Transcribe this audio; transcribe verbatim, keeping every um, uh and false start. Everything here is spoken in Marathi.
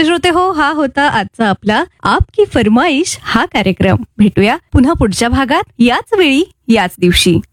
श्रोते हो, हा होता आजचा आपला आपकी फरमाईश हा कार्यक्रम. भेटूया पुन्हा पुढच्या भागात याच वेळी याच दिवशी.